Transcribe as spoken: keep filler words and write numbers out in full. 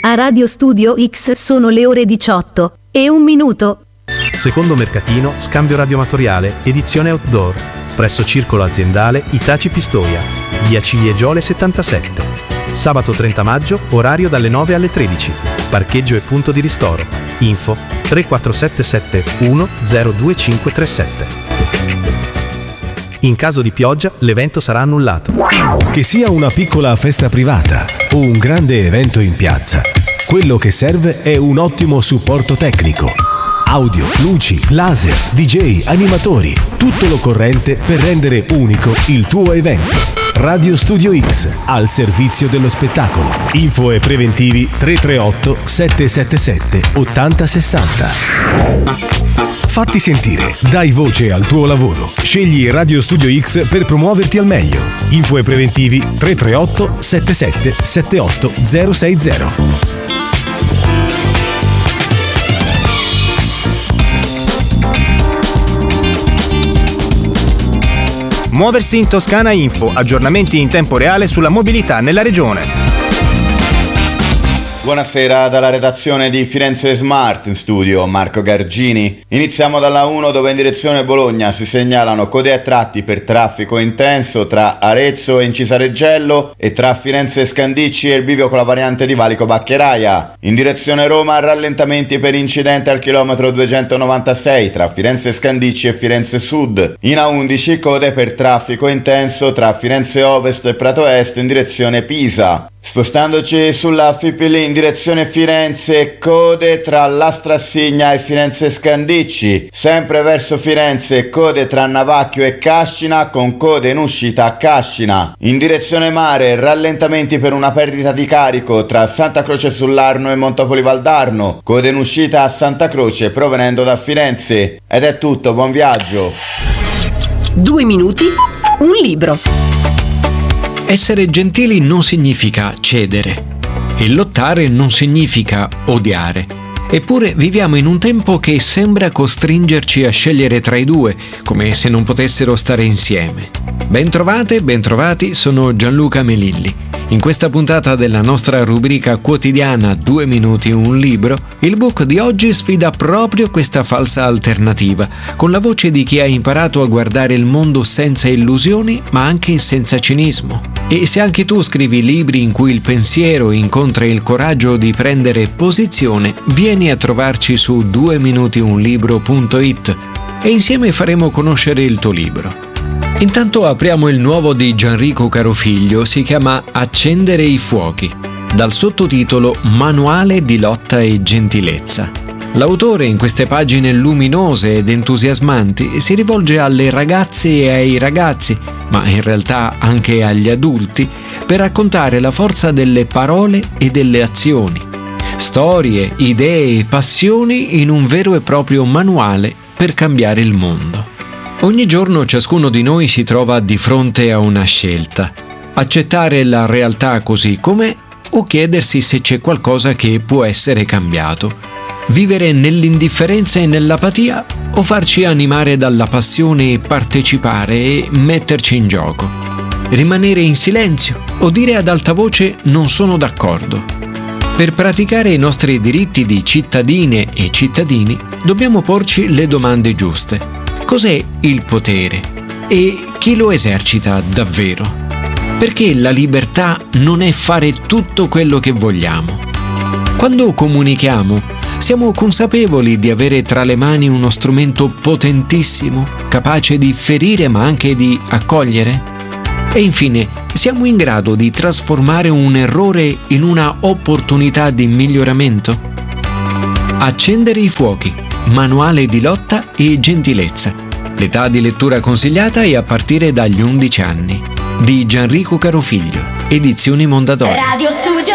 A Radio Studio X sono le ore diciotto e un minuto. Secondo mercatino, scambio radioamatoriale, edizione outdoor, presso Circolo Aziendale Itaci Pistoia, via Ciliegiole settantasette. Sabato trenta maggio, orario dalle nove alle tredici. Parcheggio e punto di ristoro. Info tre quattro sette sette uno zero due cinque tre sette. In caso di pioggia, l'evento sarà annullato. Che sia una piccola festa privata o un grande evento in piazza, quello che serve è un ottimo supporto tecnico. Audio, luci, laser, D J, animatori, tutto l'occorrente per rendere unico il tuo evento. Radio Studio X, al servizio dello spettacolo. Info e preventivi tre tre otto sette sette sette otto zero sei zero. Fatti sentire, dai voce al tuo lavoro. Scegli Radio Studio X per promuoverti al meglio. Info e preventivi tre tre otto sette sette sette otto zero sei zero. Muoversi in Toscana Info, aggiornamenti in tempo reale sulla mobilità nella regione. Buonasera dalla redazione di Firenze Smart, in studio Marco Gargini. Iniziamo dalla uno, dove in direzione Bologna si segnalano code a tratti per traffico intenso tra Arezzo e Incisareggello e tra Firenze Scandicci e il bivio con la variante di Valico Baccheraia. In direzione Roma rallentamenti per incidente al chilometro duecentonovantasei tra Firenze Scandicci e Firenze Sud. In A undici code per traffico intenso tra Firenze Ovest e Prato Est in direzione Pisa. Spostandoci sulla F I P L in direzione Firenze, code tra Lastrassigna e Firenze Scandicci. Sempre verso Firenze, code tra Navacchio e Cascina, con code in uscita a Cascina. In direzione mare, rallentamenti per una perdita di carico tra Santa Croce sull'Arno e Montopoli Valdarno, code in uscita a Santa Croce provenendo da Firenze. Ed è tutto, buon viaggio. Due minuti, un libro. Essere gentili non significa cedere e lottare non significa odiare. Eppure viviamo in un tempo che sembra costringerci a scegliere tra i due, come se non potessero stare insieme. Bentrovate, bentrovati, sono Gianluca Melilli. In questa puntata della nostra rubrica quotidiana Due minuti un libro, il book di oggi sfida proprio questa falsa alternativa, con la voce di chi ha imparato a guardare il mondo senza illusioni, ma anche senza cinismo. E se anche tu scrivi libri in cui il pensiero incontra il coraggio di prendere posizione, vieni a trovarci su due minuti un libro punto it e insieme faremo conoscere il tuo libro. Intanto apriamo il nuovo di Gianrico Carofiglio, si chiama Accendere i fuochi, dal sottotitolo Manuale di lotta e gentilezza. L'autore, in queste pagine luminose ed entusiasmanti, si rivolge alle ragazze e ai ragazzi, ma in realtà anche agli adulti, per raccontare la forza delle parole e delle azioni. Storie, idee e passioni in un vero e proprio manuale per cambiare il mondo. Ogni giorno ciascuno di noi si trova di fronte a una scelta: accettare la realtà così com'è o chiedersi se c'è qualcosa che può essere cambiato. Vivere nell'indifferenza e nell'apatia o farci animare dalla passione e partecipare e metterci in gioco. Rimanere in silenzio o dire ad alta voce non sono d'accordo. Per praticare i nostri diritti di cittadine e cittadini dobbiamo porci le domande giuste. Cos'è il potere? E chi lo esercita davvero? Perché la libertà non è fare tutto quello che vogliamo? Quando comunichiamo, siamo consapevoli di avere tra le mani uno strumento potentissimo, capace di ferire ma anche di accogliere? E infine, siamo in grado di trasformare un errore in una opportunità di miglioramento? Accendere i fuochi. Manuale di lotta e gentilezza. L'età di lettura consigliata è a partire dagli undici anni. Di Gianrico Carofiglio, Edizioni Mondadori. Radio Studio